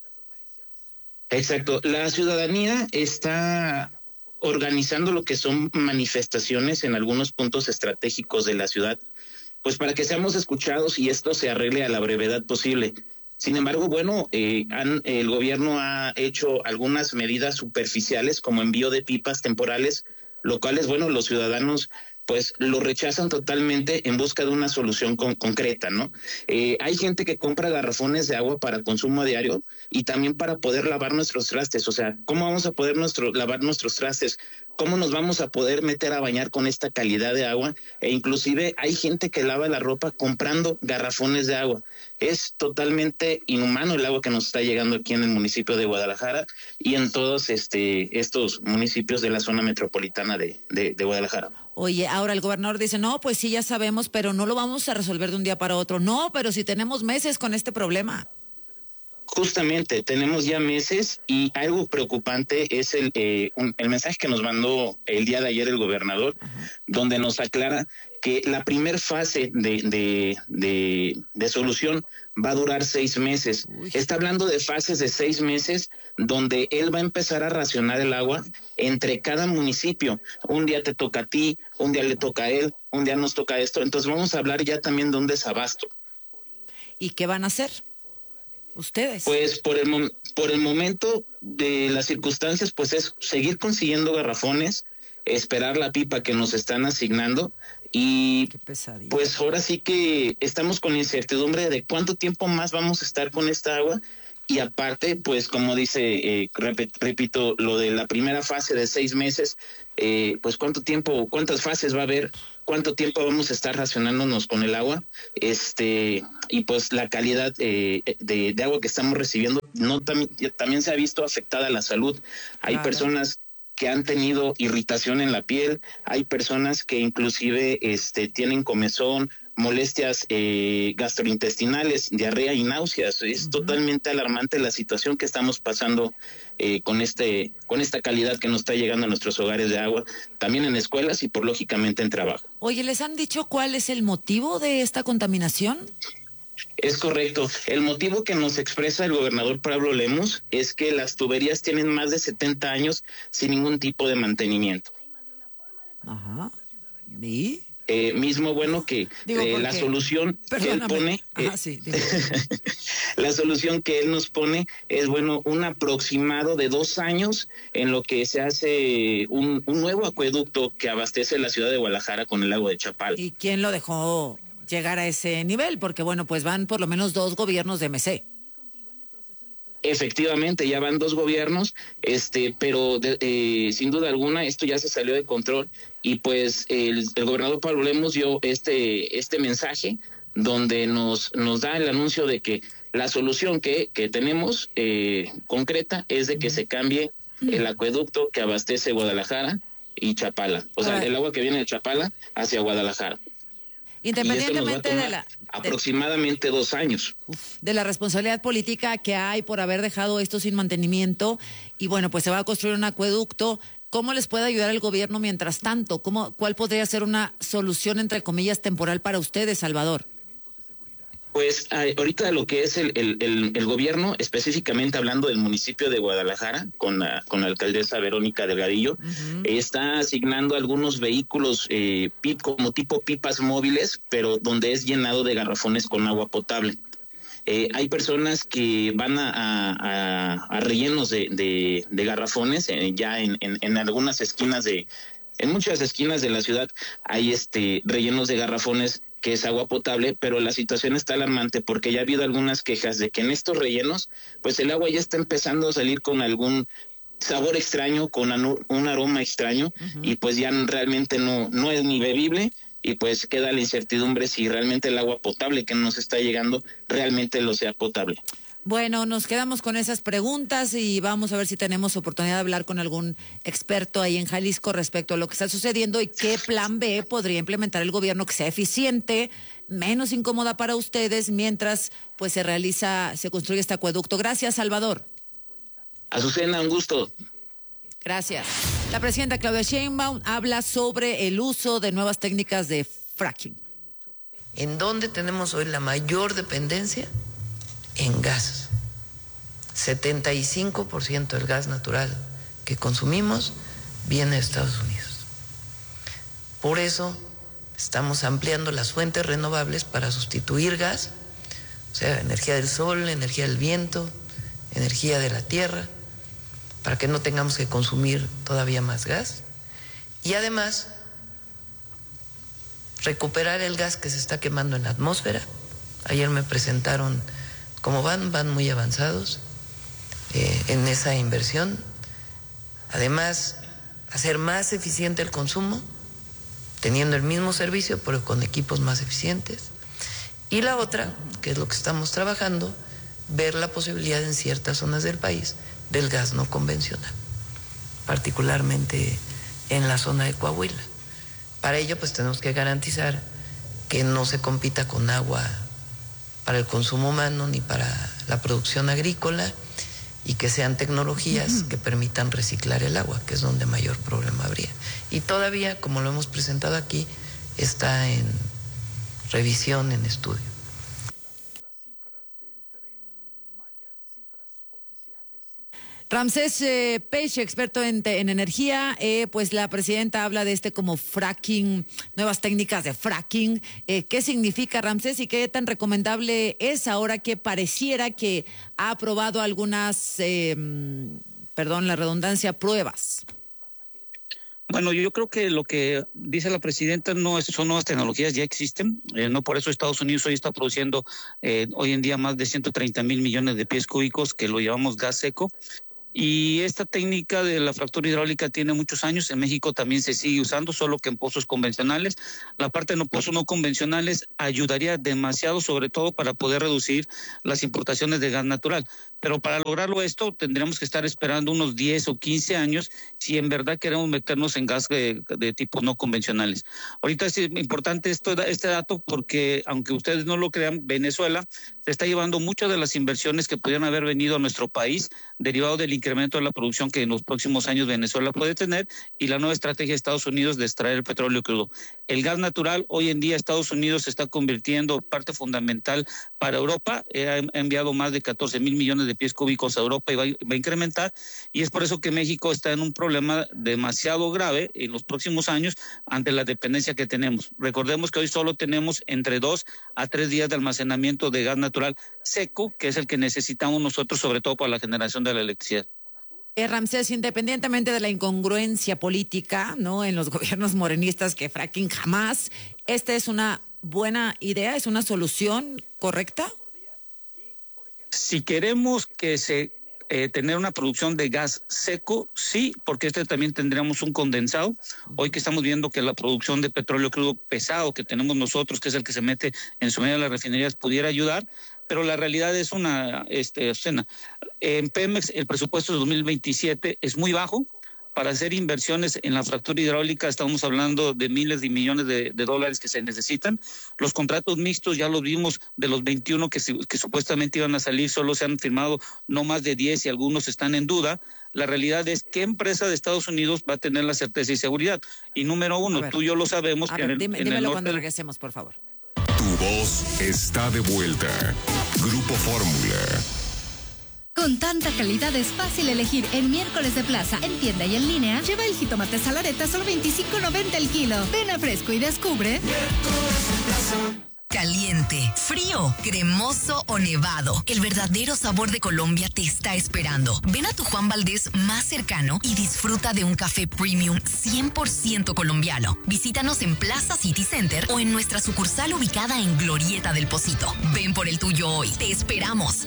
Exacto. La ciudadanía está organizando lo que son manifestaciones en algunos puntos estratégicos de la ciudad, pues para que seamos escuchados y esto se arregle a la brevedad posible. Sin embargo, bueno, el gobierno ha hecho algunas medidas superficiales como envío de pipas temporales, lo cual es, bueno, los ciudadanos pues lo rechazan totalmente en busca de una solución concreta, ¿no? Hay gente que compra garrafones de agua para consumo diario y también para poder lavar nuestros trastes. O sea, ¿cómo vamos a poder lavar nuestros trastes? ¿Cómo nos vamos a poder meter a bañar con esta calidad de agua? E inclusive hay gente que lava la ropa comprando garrafones de agua. Es totalmente inhumano el agua que nos está llegando aquí en el municipio de Guadalajara y en todos estos municipios de la zona metropolitana de Guadalajara. Oye, ahora el gobernador dice, no, pues sí, ya sabemos, pero no lo vamos a resolver de un día para otro. No, pero si tenemos meses con este problema. Justamente, tenemos ya meses y algo preocupante es el mensaje que nos mandó el día de ayer el gobernador, donde nos aclara que la primer fase de solución va a durar 6 meses. Está hablando de fases de 6 meses donde él va a empezar a racionar el agua entre cada municipio. Un día te toca a ti, un día le toca a él, un día nos toca esto. Entonces vamos a hablar ya también de un desabasto. ¿Y qué van a hacer? ¿Ustedes? Pues por el momento de las circunstancias, pues es seguir consiguiendo garrafones, esperar la pipa que nos están asignando y pues ahora sí que estamos con incertidumbre de cuánto tiempo más vamos a estar con esta agua. Y aparte, pues como dice, repito, lo de la primera fase de 6 meses, pues cuántas fases va a haber, cuánto tiempo vamos a estar racionándonos con el agua, y pues la calidad de agua que estamos recibiendo, también se ha visto afectada la salud. Hay personas que han tenido irritación en la piel, hay personas que inclusive tienen comezón, molestias gastrointestinales, diarrea y náuseas. Es totalmente alarmante la situación que estamos pasando con esta calidad que nos está llegando a nuestros hogares de agua, también en escuelas y por lógicamente en trabajo. Oye, ¿les han dicho cuál es el motivo de esta contaminación? Es correcto. El motivo que nos expresa el gobernador Pablo Lemus es que las tuberías tienen más de 70 años sin ningún tipo de mantenimiento. Ajá. ¿Y? Mismo bueno que la solución que él pone, la solución que él nos pone es un aproximado de 2 años en lo que se hace un nuevo acueducto que abastece la ciudad de Guadalajara con el agua de Chapala. ¿Y quién lo dejó llegar a ese nivel? Porque pues van por lo menos 2 gobiernos de MC. Efectivamente, ya van 2 gobiernos, pero sin duda alguna esto ya se salió de control y pues el gobernador Pablo Lemus dio este mensaje donde nos da el anuncio de que la solución que tenemos concreta es de que se cambie el acueducto que abastece Guadalajara y Chapala, o sea, el agua que viene de Chapala hacia Guadalajara. Independientemente de aproximadamente 2 años. De la responsabilidad política que hay por haber dejado esto sin mantenimiento y pues se va a construir un acueducto, ¿cómo les puede ayudar el gobierno mientras tanto? ¿Cuál podría ser una solución, entre comillas, temporal para ustedes, Salvador? Pues ahorita lo que es el gobierno, específicamente hablando del municipio de Guadalajara, con la alcaldesa Verónica Delgadillo, está asignando algunos vehículos como tipo pipas móviles, pero donde es llenado de garrafones con agua potable. Hay personas que van a rellenos de garrafones, ya en algunas esquinas en muchas esquinas de la ciudad hay rellenos de garrafones que es agua potable, pero la situación está alarmante porque ya ha habido algunas quejas de que en estos rellenos, pues el agua ya está empezando a salir con algún sabor extraño, con un aroma extraño, y pues ya realmente no es ni bebible, y pues queda la incertidumbre si realmente el agua potable que nos está llegando realmente lo sea potable. Bueno, nos quedamos con esas preguntas y vamos a ver si tenemos oportunidad de hablar con algún experto ahí en Jalisco respecto a lo que está sucediendo y qué plan B podría implementar el gobierno que sea eficiente, menos incómoda para ustedes, mientras pues se construye este acueducto. Gracias, Salvador. Azucena, un gusto. Gracias. La presidenta Claudia Sheinbaum habla sobre el uso de nuevas técnicas de fracking. ¿En dónde tenemos hoy la mayor dependencia? En gas. 75% del gas natural que consumimos viene de Estados Unidos. Por eso estamos ampliando las fuentes renovables para sustituir gas, o sea, energía del sol, energía del viento, energía de la tierra, para que no tengamos que consumir todavía más gas. Y además, recuperar el gas que se está quemando en la atmósfera. Ayer me presentaron cómo van muy avanzados en esa inversión. Además, hacer más eficiente el consumo, teniendo el mismo servicio, pero con equipos más eficientes. Y la otra, que es lo que estamos trabajando, ver la posibilidad en ciertas zonas del país del gas no convencional, particularmente en la zona de Coahuila. Para ello, pues tenemos que garantizar que no se compita con agua para el consumo humano ni para la producción agrícola, y que sean tecnologías que permitan reciclar el agua, que es donde mayor problema habría. Y todavía, como lo hemos presentado aquí, está en revisión, en estudio. Ramsés Peixe, experto en energía, pues la presidenta habla de como fracking, nuevas técnicas de fracking. ¿Qué significa, Ramsés, y qué tan recomendable es ahora que pareciera que ha aprobado algunas, perdón la redundancia, pruebas? Bueno, yo creo que lo que dice la presidenta son nuevas tecnologías, ya existen. No por eso Estados Unidos hoy está produciendo hoy en día más de 130,000 millones de pies cúbicos, que lo llamamos gas seco. Y esta técnica de la fractura hidráulica tiene muchos años. En México también se sigue usando, solo que en pozos convencionales. La parte de pozos no convencionales ayudaría demasiado, sobre todo para poder reducir las importaciones de gas natural. Pero para lograrlo esto tendríamos que estar esperando unos 10 o 15 años si en verdad queremos meternos en gas de tipo no convencionales. Ahorita es importante este dato porque, aunque ustedes no lo crean, Venezuela se está llevando muchas de las inversiones que pudieran haber venido a nuestro país derivado del incremento de la producción que en los próximos años Venezuela puede tener y la nueva estrategia de Estados Unidos de extraer el petróleo crudo. El gas natural, hoy en día Estados Unidos se está convirtiendo en parte fundamental para Europa. Ha enviado más de 14,000 millones de pies cúbicos a Europa y va a incrementar, y es por eso que México está en un problema demasiado grave en los próximos años ante la dependencia que tenemos. Recordemos que hoy solo tenemos entre 2 a 3 días de almacenamiento de gas natural seco, que es el que necesitamos nosotros, sobre todo para la generación de la electricidad. Ramsés, independientemente de la incongruencia política, ¿no?, en los gobiernos morenistas, que fracking jamás, ¿esta es una buena idea? ¿Es una solución correcta? Si queremos que tener una producción de gas seco, sí, porque también tendríamos un condensado. Hoy que estamos viendo que la producción de petróleo crudo pesado que tenemos nosotros, que es el que se mete en su medio de las refinerías, pudiera ayudar, pero la realidad es una escena. En Pemex el presupuesto de 2027 es muy bajo. Para hacer inversiones en la fractura hidráulica estamos hablando de miles de millones de dólares que se necesitan. Los contratos mixtos ya los vimos, de los 21 que supuestamente iban a salir, solo se han firmado no más de 10 y algunos están en duda. La realidad es qué empresa de Estados Unidos va a tener la certeza y seguridad. Y número uno, tú y yo lo sabemos. Dímelo cuando regresemos, por favor. Tu voz está de vuelta. Grupo Fórmula. Con tanta calidad es fácil elegir en Miércoles de Plaza, en tienda y en línea. Lleva el jitomate salareta solo $25.90 el kilo. Ven a Fresco y descubre. Caliente, frío, cremoso o nevado. El verdadero sabor de Colombia te está esperando. Ven a tu Juan Valdez más cercano y disfruta de un café premium 100% colombiano. Visítanos en Plaza City Center o en nuestra sucursal ubicada en Glorieta del Pocito. Ven por el tuyo hoy. Te esperamos.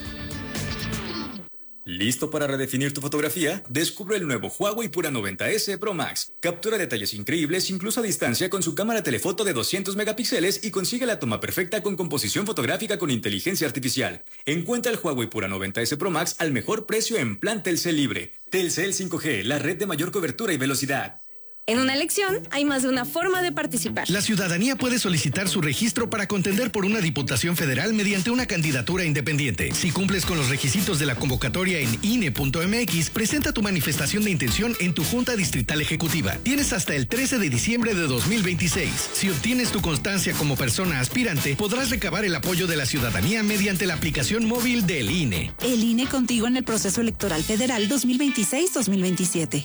¿Listo para redefinir tu fotografía? Descubre el nuevo Huawei Pura 90S Pro Max. Captura detalles increíbles incluso a distancia con su cámara telefoto de 200 megapíxeles y consigue la toma perfecta con composición fotográfica con inteligencia artificial. Encuentra el Huawei Pura 90S Pro Max al mejor precio en plan Telcel Libre. Telcel 5G, la red de mayor cobertura y velocidad. En una elección hay más de una forma de participar. La ciudadanía puede solicitar su registro para contender por una diputación federal mediante una candidatura independiente. Si cumples con los requisitos de la convocatoria en INE.mx, presenta tu manifestación de intención en tu Junta Distrital Ejecutiva. Tienes hasta el 13 de diciembre de 2026. Si obtienes tu constancia como persona aspirante, podrás recabar el apoyo de la ciudadanía mediante la aplicación móvil del INE. El INE contigo en el proceso electoral federal 2026-2027.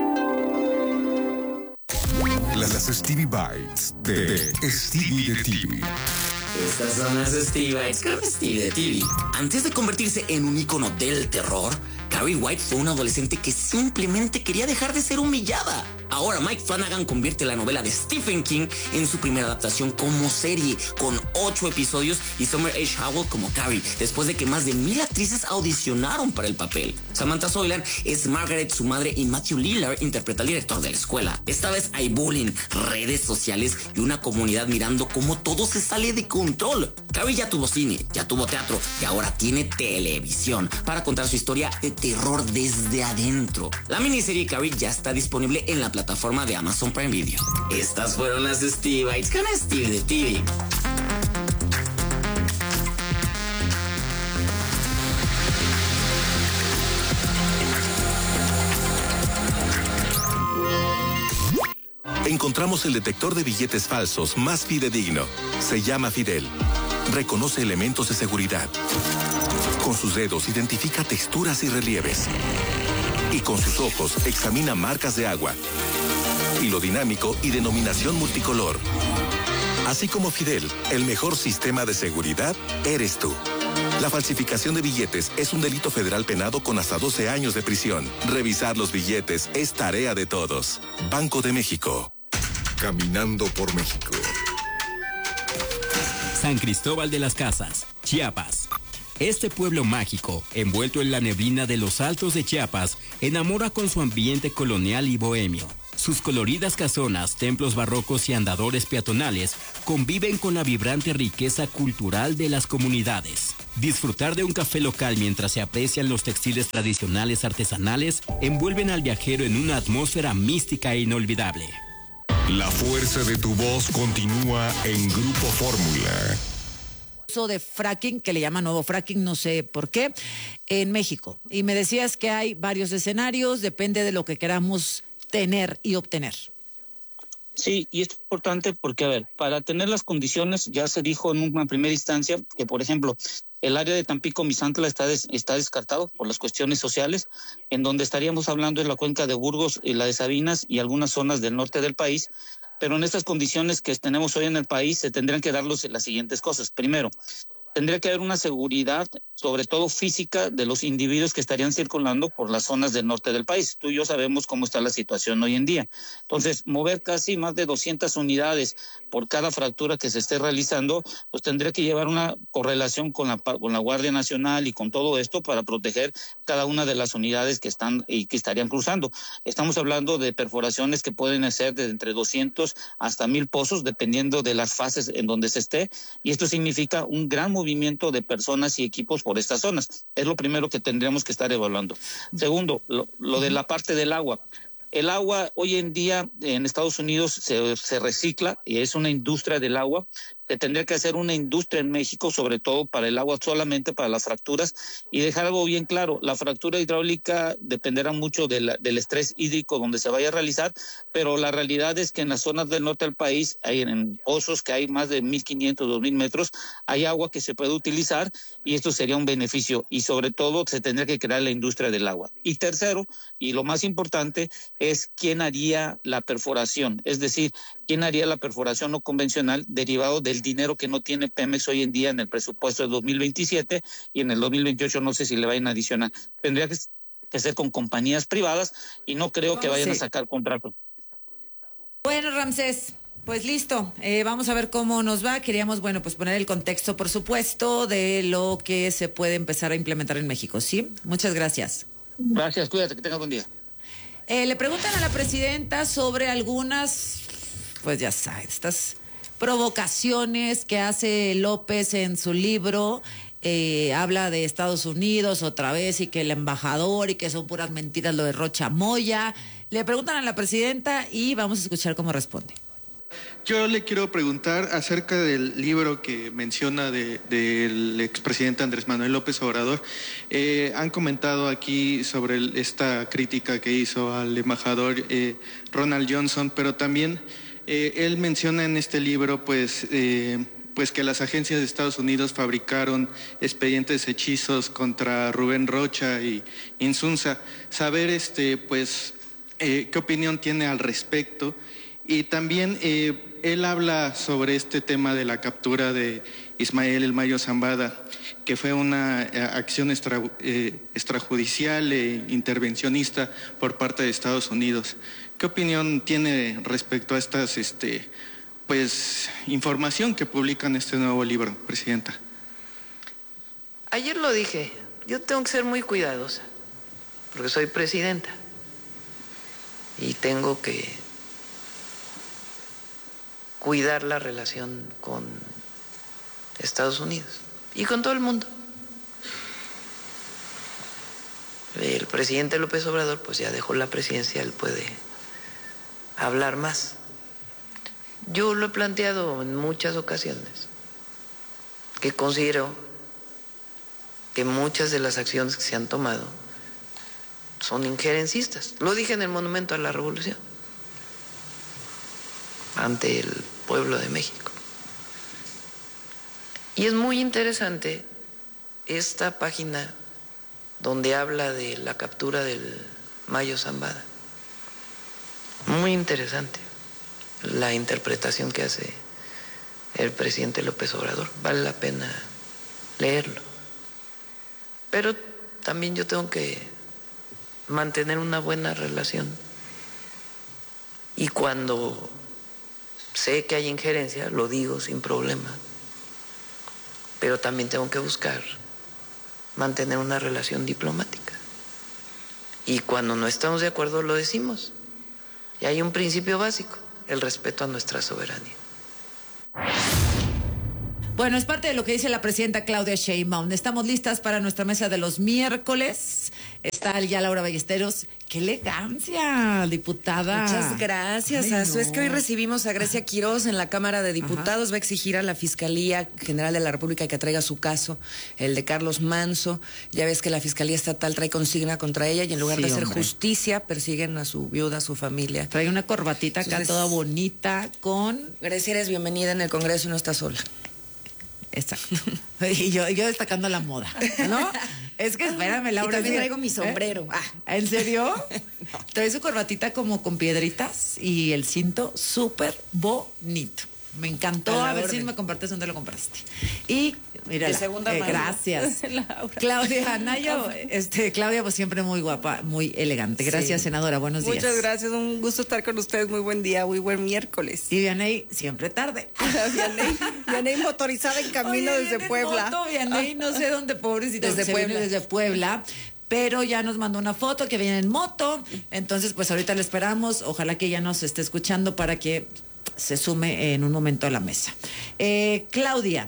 Las Stevie Bites de Stevie de TV. Estas son las Stevie Bites con Stevie de TV. Antes de convertirse en un ícono del terror, Carrie White fue una adolescente que simplemente quería dejar de ser humillada. Ahora Mike Flanagan convierte la novela de Stephen King en su primera adaptación como serie, con 8 episodios y Summer H. Howell como Carrie, después de que más de 1,000 actrices audicionaron para el papel. Samantha Soilan es Margaret, su madre, y Matthew Lillard interpreta al director de la escuela. Esta vez hay bullying, redes sociales y una comunidad mirando cómo todo se sale de control. Carrie ya tuvo cine, ya tuvo teatro y ahora tiene televisión para contar su historia de terror desde adentro. La miniserie Carrie ya está disponible en la plataforma de Amazon Prime Video. Estas fueron las Stevie Bites con Stevie de TV. Encontramos el detector de billetes falsos más fidedigno. Se llama Fidel. Reconoce elementos de seguridad. Con sus dedos identifica texturas y relieves. Y con sus ojos examina marcas de agua, hilo dinámico y denominación multicolor. Así como Fidel, el mejor sistema de seguridad eres tú. La falsificación de billetes es un delito federal penado con hasta 12 años de prisión. Revisar los billetes es tarea de todos. Banco de México. Caminando por México. San Cristóbal de las Casas, Chiapas. Este pueblo mágico, envuelto en la neblina de los altos de Chiapas, enamora con su ambiente colonial y bohemio. Sus coloridas casonas, templos barrocos y andadores peatonales conviven con la vibrante riqueza cultural de las comunidades. Disfrutar de un café local mientras se aprecian los textiles tradicionales artesanales envuelven al viajero en una atmósfera mística e inolvidable. La fuerza de tu voz continúa en Grupo Fórmula. De fracking, que le llaman nuevo fracking, no sé por qué, en México. Y me decías que hay varios escenarios, depende de lo que queramos tener y obtener. Sí, y es importante porque, a ver, para tener las condiciones, ya se dijo en una primera instancia que, por ejemplo, el área de Tampico-Misantla está descartado por las cuestiones sociales, en donde estaríamos hablando de la cuenca de Burgos, la de Sabinas y algunas zonas del norte del país. Pero en estas condiciones que tenemos hoy en el país se tendrían que darlos las siguientes cosas. Primero, tendría que haber una seguridad, sobre todo física, de los individuos que estarían circulando por las zonas del norte del país. Tú y yo sabemos cómo está la situación hoy en día. Entonces, mover casi más de 200 unidades por cada fractura que se esté realizando, pues tendría que llevar una correlación con la Guardia Nacional y con todo esto para proteger cada una de las unidades que están y que estarían cruzando. Estamos hablando de perforaciones que pueden ser de entre 200 hasta 1000 pozos, dependiendo de las fases en donde se esté, y esto significa un gran movimiento de personas y equipos por estas zonas. Es lo primero que tendríamos que estar evaluando. Segundo, lo de la parte del agua. El agua hoy en día en Estados Unidos se recicla y es una industria del agua. Se tendría que hacer una industria en México, sobre todo para el agua, solamente para las fracturas, y dejar algo bien claro. La fractura hidráulica dependerá mucho del estrés hídrico donde se vaya a realizar, pero la realidad es que en las zonas del norte del país, hay en pozos que hay más de 1500, 2000 metros, hay agua que se puede utilizar y esto sería un beneficio, y sobre todo se tendría que crear la industria del agua. Y tercero, y lo más importante, es quién haría la perforación, es decir, quién haría la perforación no convencional derivado del dinero que no tiene Pemex hoy en día en el presupuesto de 2027, y en el 2028 no sé si le vayan a adicionar. Tendría que ser con compañías privadas y no creo que vayan a sacar contratos. Bueno, Ramsés, pues listo, vamos a ver cómo nos va. Queríamos, pues poner el contexto, por supuesto, de lo que se puede empezar a implementar en México, ¿sí? Muchas gracias. Gracias, cuídate, que tengas buen día. Le preguntan a la presidenta sobre algunas, pues ya sabes, estas provocaciones que hace López en su libro. Habla de Estados Unidos otra vez y que el embajador y que son puras mentiras lo de Rocha Moya. Le preguntan a la presidenta y vamos a escuchar cómo responde. Yo le quiero preguntar acerca del libro que menciona del expresidente Andrés Manuel López Obrador. Han comentado aquí sobre esta crítica que hizo al embajador Ronald Johnson, pero también él menciona en este libro pues que las agencias de Estados Unidos fabricaron expedientes hechizos contra Rubén Rocha y Insunza. Saber qué opinión tiene al respecto. Y también él habla sobre este tema de la captura de Ismael El Mayo Zambada, que fue una acción extrajudicial e intervencionista por parte de Estados Unidos. ¿Qué opinión tiene respecto a estas información que publica en este nuevo libro, Presidenta? Ayer lo dije, yo tengo que ser muy cuidadosa, porque soy presidenta y tengo que cuidar la relación con Estados Unidos y con todo el mundo. El presidente López Obrador pues ya dejó la presidencia, él puede hablar más. Yo lo he planteado en muchas ocasiones, que considero que muchas de las acciones que se han tomado son injerencistas. Lo dije en el Monumento a la Revolución, ante el pueblo de México. Y es muy interesante esta página donde habla de la captura del Mayo Zambada. Muy interesante la interpretación que hace el presidente López Obrador. Vale la pena leerlo. Pero también yo tengo que mantener una buena relación. Y cuando sé que hay injerencia, lo digo sin problema. Pero también tengo que buscar mantener una relación diplomática. Y cuando no estamos de acuerdo, lo decimos. Y hay un principio básico, el respeto a nuestra soberanía. Bueno, es parte de lo que dice la presidenta Claudia Sheinbaum. Estamos listas para nuestra mesa de los miércoles. Está ya Laura Ballesteros. ¡Qué elegancia, diputada! Muchas gracias, Azu. Es que hoy recibimos a Grecia Quiroz en la Cámara de Diputados. Va a exigir a la Fiscalía General de la República que traiga su caso, el de Carlos Manso. Ya ves que la Fiscalía Estatal trae consigna contra ella y en lugar de hacer justicia, persiguen a su viuda, a su familia. Trae una corbatita acá toda bonita con... Grecia, eres bienvenida en el Congreso y no estás sola. Exacto. Y yo destacando la moda, ¿no? Es que espérame, Laura. Y también traigo mi sombrero. ¿En serio? No. Trae su corbatita como con piedritas y el cinto súper bonito. Me encantó. A ver si me compartes dónde lo compraste. Y mira, de segunda mano. Gracias. Claudia Anaya, Claudia, pues siempre muy guapa, muy elegante. Gracias, senadora. Buenos días. Muchas gracias. Un gusto estar con ustedes. Muy buen día, muy buen miércoles. Y Vianey, siempre tarde. Vianey motorizada en camino. Oye, desde Puebla. Vianey, no sé dónde, pobrecito. Desde Puebla. Pero ya nos mandó una foto que viene en moto. Entonces, pues ahorita le esperamos. Ojalá que ella nos esté escuchando para que se sume en un momento a la mesa. Claudia,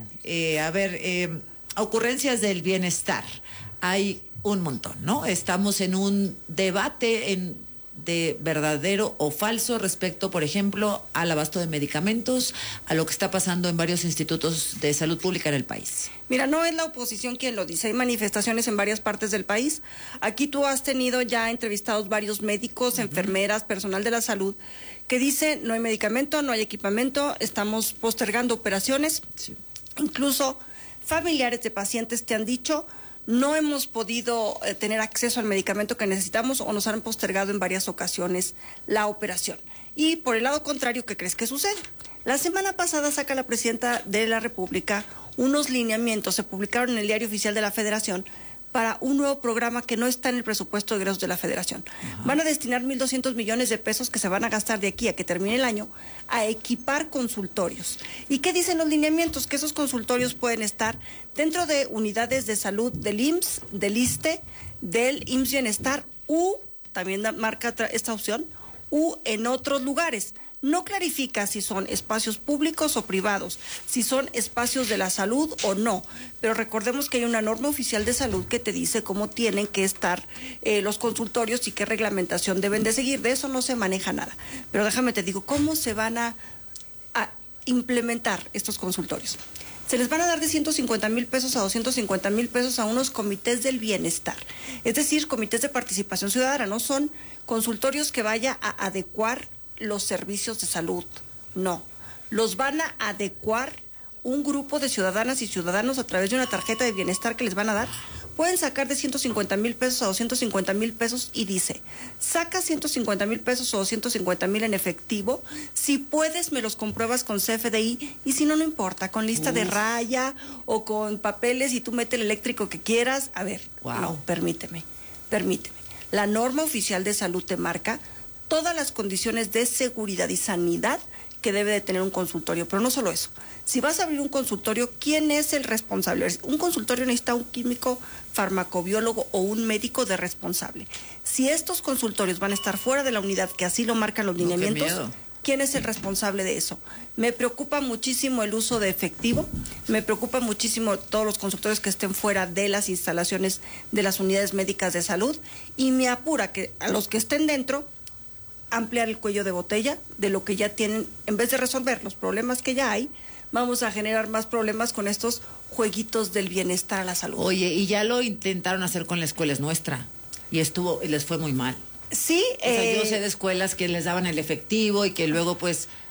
ocurrencias del bienestar. Hay un montón, ¿no? Estamos en un debate de verdadero o falso respecto, por ejemplo, al abasto de medicamentos, a lo que está pasando en varios institutos de salud pública en el país. Mira, no es la oposición quien lo dice, hay manifestaciones en varias partes del país. Aquí tú has tenido ya entrevistados varios médicos, enfermeras, personal de la salud, que dice no hay medicamento, no hay equipamiento, estamos postergando operaciones. Sí. Incluso familiares de pacientes te han dicho no hemos podido tener acceso al medicamento que necesitamos o nos han postergado en varias ocasiones la operación. Y por el lado contrario, ¿qué crees que sucede? La semana pasada saca la presidenta de la República unos lineamientos, se publicaron en el Diario Oficial de la Federación, para un nuevo programa que no está en el presupuesto de egresos de la Federación. Ajá. Van a destinar 1,200 millones de pesos que se van a gastar de aquí a que termine el año a equipar consultorios. ¿Y qué dicen los lineamientos? Que esos consultorios pueden estar dentro de unidades de salud del IMSS, del ISSSTE, del IMSS Bienestar, también marca esta opción, en otros lugares. No clarifica si son espacios públicos o privados, si son espacios de la salud o no, pero recordemos que hay una norma oficial de salud que te dice cómo tienen que estar los consultorios y qué reglamentación deben de seguir. De eso no se maneja nada. Pero déjame te digo, ¿cómo se van a implementar estos consultorios? Se les van a dar de 150,000 pesos a 250,000 pesos a unos comités del bienestar, es decir, comités de participación ciudadana. No son consultorios que vaya a adecuar los servicios de salud, no, los van a adecuar un grupo de ciudadanas y ciudadanos a través de una tarjeta de bienestar que les van a dar. Pueden sacar de 150,000 pesos a 250,000 pesos y dice, saca 150,000 pesos o 250,000 en efectivo, si puedes me los compruebas con CFDI y si no, no importa, con lista de raya o con papeles y tú mete el eléctrico que quieras. A ver, no, permíteme. La norma oficial de salud te marca todas las condiciones de seguridad y sanidad que debe de tener un consultorio, pero no solo eso. Si vas a abrir un consultorio, ¿quién es el responsable? Un consultorio necesita un químico, farmacobiólogo o un médico de responsable. Si estos consultorios van a estar fuera de la unidad, que así lo marcan los lineamientos, ¿quién es el responsable de eso? Me preocupa muchísimo el uso de efectivo, me preocupa muchísimo todos los consultorios que estén fuera de las instalaciones de las unidades médicas de salud y me apura que a los que estén dentro ampliar el cuello de botella de lo que ya tienen. En vez de resolver los problemas que ya hay, vamos a generar más problemas con estos jueguitos del bienestar a la salud. Oye, y ya lo intentaron hacer con la escuela es nuestra y les fue muy mal. Sí. O sea, yo sé de escuelas que les daban el efectivo y que luego pues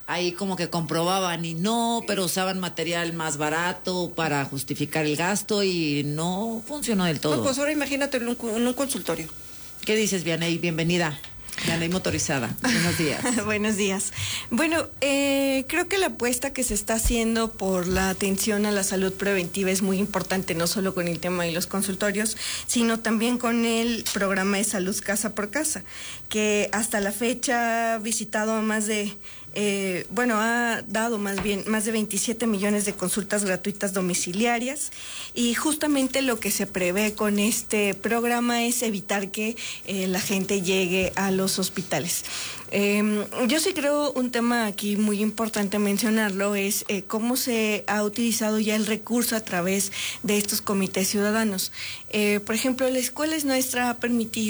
ahí como que comprobaban y no, pero usaban material más barato para justificar el gasto y no funcionó del todo. No, pues ahora imagínate en un consultorio. ¿Qué dices, Vianey? Bienvenida. Vianey Motorizada. Buenos días. Buenos días. Bueno, creo que la apuesta que se está haciendo por la atención a la salud preventiva es muy importante, no solo con el tema de los consultorios, sino también con el programa de salud casa por casa, que hasta la fecha ha visitado a más de... ha dado más de 27 millones de consultas gratuitas domiciliarias, y justamente lo que se prevé con este programa es evitar que la gente llegue a los hospitales. Yo sí creo un tema aquí muy importante mencionarlo es cómo se ha utilizado ya el recurso a través de estos comités ciudadanos. Por ejemplo, la Escuela es Nuestra ha permitido